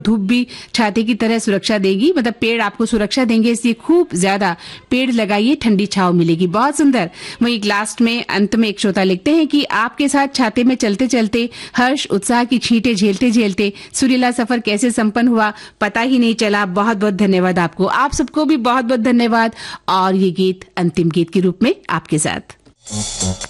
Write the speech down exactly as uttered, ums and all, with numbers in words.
धूप भी छाते की तरह सुरक्षा देगी, मतलब पेड़ आपको सुरक्षा देंगे, इसलिए खूब ज्यादा पेड़ लगाइए, ठंडी छाव मिलेगी। बहुत सुंदर। वहीं लास्ट में अंत में एक श्रोता लिखते हैं कि आपके साथ छाते में चलते चलते हर्ष उत्साह की छींटे झेलते झेलते सुरीला सफर कैसे संपन्न हुआ पता ही नहीं चला। बहुत बहुत धन्यवाद आपको। आप सबको भी बहुत बहुत धन्यवाद। और ये गीत अंतिम गीत के रूप में आपके साथ।